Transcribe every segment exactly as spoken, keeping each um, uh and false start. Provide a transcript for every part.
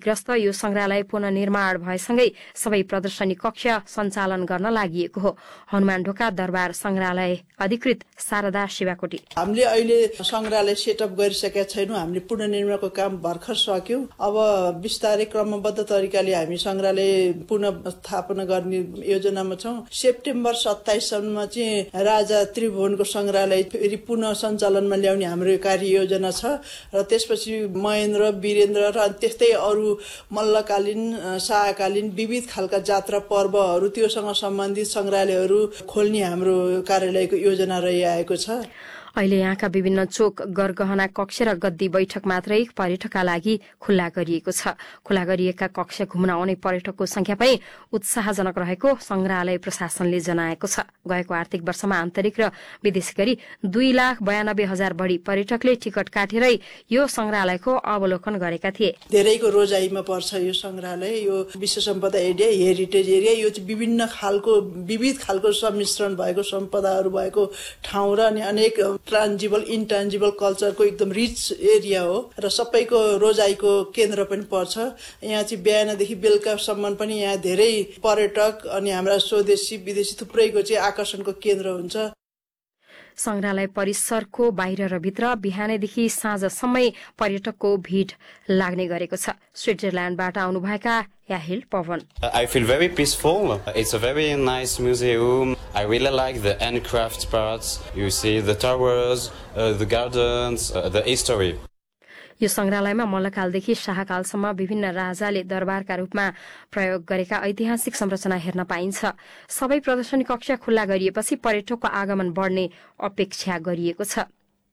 क्षतिग्रस्त यो संग्रहालय पुनर्निर्माण भएसँगै सबै प्रदर्शनी कक्ष सञ्चालन गर्न लागि हो। हनुमान ढोका दरबार संग्रहालय अधिकृत शारदा शिवाकोटी हामीले अहिले संग्रहालय सेटअप गरिसकेका छैनौँ। हामीले पुनर्निर्माणको काम भर्खर सक्यौं। अब बिस्तारै क्रमबद्ध तरिकाले हामी संग्रहालय पुनः स्थापना गर्ने योजनामा छौं। सेप्टेम्बर सत्ताइस सम्ममा चाहिँ राजा त्रिभुवनको संग्रहालय फेरि पुनः सञ्चालनमा ल्याउने हाम्रो कार्य योजना छ र त्यसपछि महेन्द्र वीरेन्द्र र त्यस्तै अरू मल्लकालीन शाहकालीन विविध खालका जात्रा पर्वहरू त्योसँग सम्बन्धित संग्रहालयहरू खोल्ने हाम्रो कार्यालयको योजना रहिआएको छ। अहिले यहाँका विभिन्न चोक गरगहना कक्ष र गद्दी बैठक मात्रै पर्यटकका लागि खुल्ला गरिएको छ। खुल्ला गरिएका कक्ष घुम्न आउने पर्यटकको संख्या पनि उत्साहजनक रहेको संग्रहालय प्रशासनले जनाएको छ। गएको आर्थिक वर्षमा आन्तरिक र विदेशी गरी दुई लाख बयानब्बे हजार बढ़ी पर्यटकले टिकट काटेरै यो संग्रहालयको अवलोकन गरेका थिए। धेरैको रोजाइमा पर्छ यो संग्रहालय। यो विश्व सम्पदा एरिया, हेरिटेज एरिया, यो चाहिँ विभिन्न खालको विविध खालको सम्मिश्रण भएको सम्पदाहरू भएको ठाउँ र अनि अनेक ट्रान्जिबल इन्ट्रान्जिबल कल्चरको एकदम रिच एरिया हो र सबैको रोजाइको केन्द्र पनि पर्छ। यहाँ चाहिँ बिहानदेखि बेलुकासम्म पनि यहाँ धेरै पर्यटक अनि हाम्रा स्वदेशी विदेशी थुप्रैको चाहिँ आकर्षणको केन्द्र हुन्छ। संग्रहालय परिसरको बाहिर र भित्र बिहानैदेखि साँझसम्मै पर्यटकको भीड़ लाग्ने गरेको छ। स्विट्जरल्याण्डबाट आउनुभएका याहिल Pawan I feel very peaceful. It's a very nice museum. I really like the handcraft parts. You see the towers, uh, the gardens, uh, the history. यो संग्रहालयमा मल्लकालदेखि शाहकालसम्म विभिन्न राजाले दरबारका रूपमा प्रयोग गरेका ऐतिहासिक संरचना हेर्न पाइन्छ। सबै प्रदर्शनी कक्ष खुल्ला गरिएपछि पर्यटकको आगमन बढ्ने अपेक्षा गरिएको छ।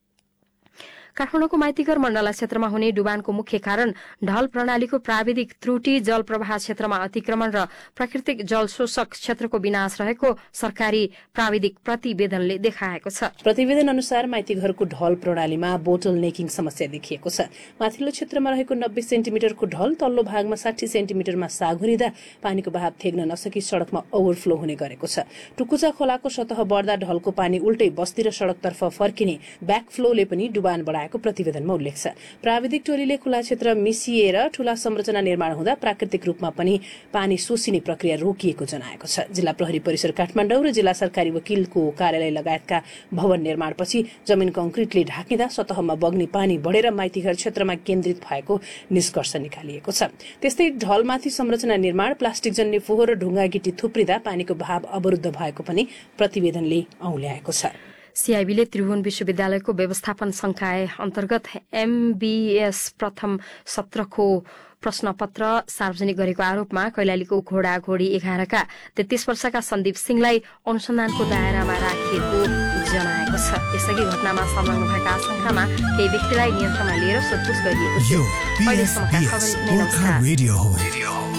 काठमाडौँको माइतीघर मण्डला क्षेत्रमा हुने डुबानको मुख्य कारण ढल प्रणालीको प्राविधिक त्रुटि, जल प्रवाह क्षेत्रमा अतिक्रमण र प्राकृतिक जल शोषक क्षेत्रको विनाश रहेको सरकारी प्राविधिक प्रतिवेदनले देखाएको छ। प्रतिवेदन अनुसार माइतीघरको ढल प्रणालीमा बोटल नेकिङ समस्या देखिएको छ। माथिल्लो क्षेत्रमा रहेको नब्बे सेन्टिमिटरको ढल तल्लो भागमा साठी सेन्टिमिटरमा साघुरिँदा पानीको बहाव थेग्न नसकी सड़कमा ओभरफ्लो हुने गरेको छ। टुकुचा खोलाको सतह बढ्दा ढलको पानी उल्टै बस्ती र सड़कतर्फ फर्किने ब्याकफ्लोले पनि डुबान बढाएको प्रतिवेदनमा उल्लेख छ। प्राविधिक टोलीले खुला क्षेत्र मिसिएर ठूला संरचना निर्माण हुँदा प्राकृतिक रूपमा पनि पानी सोसिने प्रक्रिया रोकिएको जनाएको छ। जिल्ला प्रहरी परिसर काठमाडौँ र जिल्ला सरकारी वकिलको कार्यालय लगायतका भवन निर्माणपछि जमिन कंक्रिटले ढाकिँदा सतहमा बग्ने पानी बढेर माइतीघर क्षेत्रमा केन्द्रित भएको निष्कर्ष निकालिएको छ। त्यस्तै ढलमाथि संरचना निर्माण, प्लास्टिक जन्य फोहोर र ढुङ्गा गिटी थुप्रिँदा पानीको बहाव अवरुद्ध भएको पनि प्रतिवेदनले औल्याएको छ। सीआईबीले त्रिभुवन विश्वविद्यालयको व्यवस्थापन संकाय अन्तर्गत एमबीएस प्रथम सत्रको प्रश्नपत्र सार्वजनिक गरेको आरोपमा कैलालीको घोडा घोडी एघारका तेत्तीस वर्षका सन्दीप सिंहलाई अनुसन्धानको दायरामा राखिएको जनाएको छ। यसअघि घटनामा संलग्न भएका आशंकामा केही व्यक्तिलाई नियन्त्रणमा लिएर सोधपुछ गरिएको थियो।